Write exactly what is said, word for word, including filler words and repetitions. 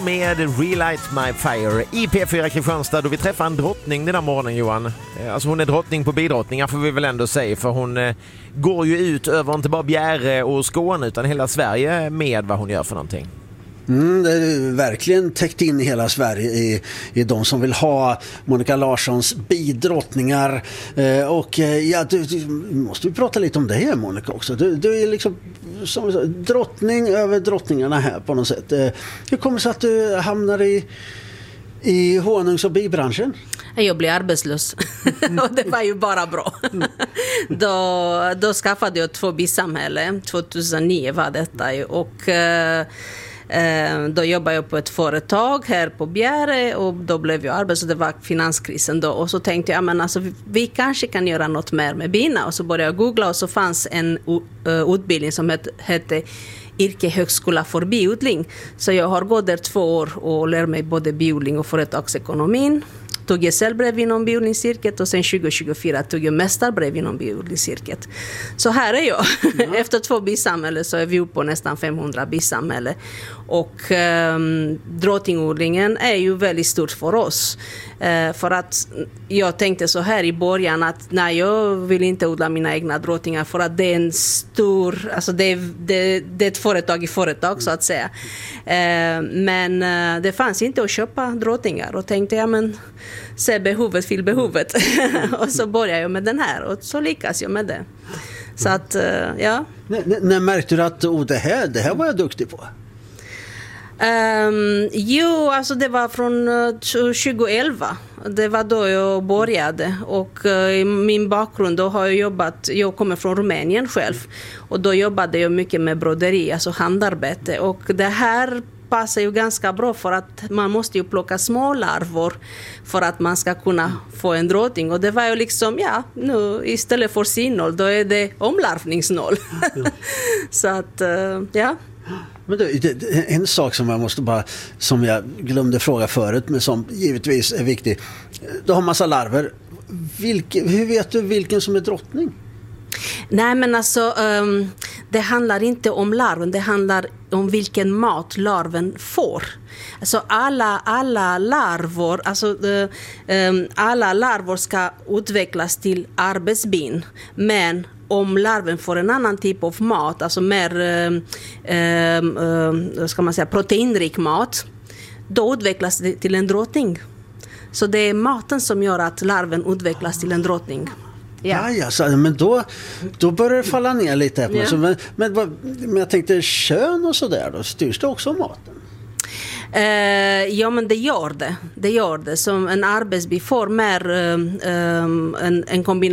Med Relight My Fire i P fyra Kristianstad, då vi träffar en drottning den här morgonen, Johan. Alltså hon är drottning på bidrottningar får vi väl ändå säga, för hon eh, går ju ut över inte bara Bjäre och Skåne utan hela Sverige med vad hon gör för någonting. Mm, det är verkligen täckt in i hela Sverige i, i de som vill ha Monica Larssons bidrottningar. Eh, och eh, ja, du, du måste vi prata lite om det här, Monica, också. Du, du är liksom som så, drottning över drottningarna här på något sätt. Eh, hur kommer det sig att du hamnar i, i honungs- och bibranschen? Jag blev arbetslös och det var ju bara bra. Mm. då, då skaffade jag två bisamhälle. tjugohundranio var detta ju. Och eh, då jobbade jag på ett företag här på Bjäre och då blev jag arbetslös. Det var finanskrisen då. Och så tänkte jag, men alltså, vi, vi kanske kan göra något mer med bina. Och så började jag googla och så fanns en uh, utbildning som hette, hette Yrkeshögskola för biodling. Så jag har gått där två år och lärt mig både biodling och företagsekonomin. Tog jag cellbrev inom biodlingsyrket och sen tjugo tjugofyra tog jag mästarbrev inom biodlingsyrket. Så här är jag. Mm. Efter två bisamhälle så är vi uppe på nästan femhundra bisamhälle. Och eh, drottningodlingen är ju väldigt stort för oss. Eh, för att jag tänkte så här i början att nej, jag vill inte odla mina egna drottningar för att det är en stor, alltså det är, det, det är ett företag i företag så att säga. Eh, men eh, det fanns inte att köpa drottningar och tänkte jag men se behovet, fyll behovet. Och så började jag med den här och så lyckas jag med det. Så att, uh, ja. N- när märkte du att oh, det, här, det här var jag duktig på? Um, jo, alltså det var från uh, tjugoelva. Det var då jag började och uh, i min bakgrund då har jag jobbat, jag kommer från Rumänien själv och då jobbade jag mycket med broderi, alltså handarbete, och det här passar ju ganska bra för att man måste ju plocka små larvor för att man ska kunna få en drottning. Och det var ju liksom, ja, nu istället för sinnål, då är det omlarvningsnål. Så att, ja. Men det, en sak som jag måste bara, som jag glömde fråga förut, men som givetvis är viktig. Du har massa larver. Vilke, hur vet du vilken som är drottning? Nej, men alltså um, det handlar inte om larven, det handlar om vilken mat larven får. Alltså alla, alla larvor, alltså uh, um, alla larvor ska utvecklas till arbetsbin, men om larven får en annan typ av mat, alltså mer uh, uh, uh, ska man säga, proteinrik mat, då utvecklas det till en drottning. Så det är maten som gör att larven utvecklas till en drottning. Ja, ja så, men då, då börjar det falla ner lite. Ja. Så, men, men, men jag tänkte kön och sådär, då styrs det också om maten? Uh, ja, men det gör det. Det gör det. Som en arbetsbi får mer um, um, en, en kombination